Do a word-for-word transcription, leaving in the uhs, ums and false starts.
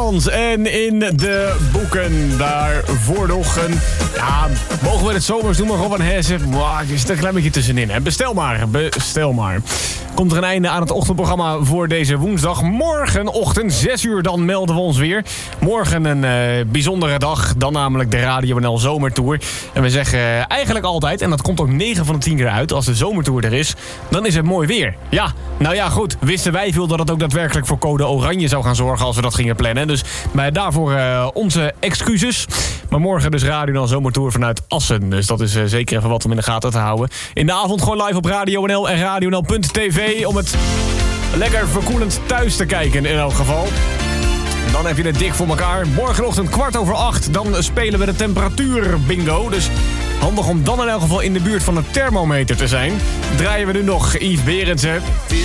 Nederland en in de boeken. Daarvoor nog een... Ja, mogen we het zomers noemen? Robin Hesse. Mwah, je zit er een klein beetje tussenin. Hè? Bestel maar, bestel maar. Komt er een einde aan het ochtendprogramma voor deze woensdag. Morgenochtend, zes uur, dan melden we ons weer. Morgen een uh, bijzondere dag. Dan namelijk de Radio N L Zomertour. En we zeggen uh, eigenlijk altijd, en dat komt ook negen van de tien keer uit... als de Zomertour er is, dan is het mooi weer. Ja, nou ja, goed. Wisten wij veel dat het ook daadwerkelijk voor code oranje zou gaan zorgen... als we dat gingen plannen. Dus maar daarvoor uh, onze excuses. Maar morgen dus Radio N L Zomertour vanuit Assen. Dus dat is uh, zeker even wat om in de gaten te houden. In de avond gewoon live op Radio N L en radio n l punt t v... om het lekker verkoelend thuis te kijken in elk geval. Dan heb je het dik voor elkaar. Morgenochtend kwart over acht, dan spelen we de temperatuur bingo. Dus handig om dan in elk geval in de buurt van de thermometer te zijn. Draaien we nu nog Yves Berendsen.